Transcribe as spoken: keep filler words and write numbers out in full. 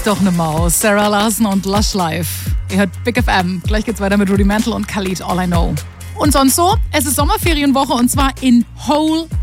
ist doch eine Maus. Sarah Larson und Lush Life. Ihr hört Big F M. Gleich geht's weiter mit Rudimental und Khalid, All I Know. Und sonst so, es ist Sommerferienwoche und zwar in Whole